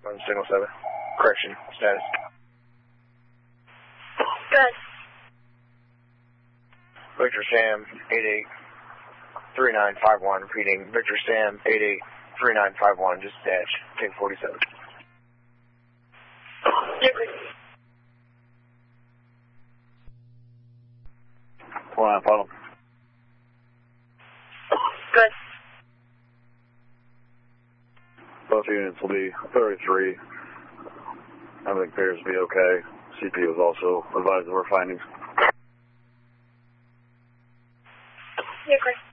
On signal 7. Correction. Status. Good. Victor Sam 883951. Repeating. Victor Sam 883951. Just dash. Take 47. Hold on, follow. Good. Both units will be 33. Everything appears to be okay. CP was also advised of our findings. Yeah, great.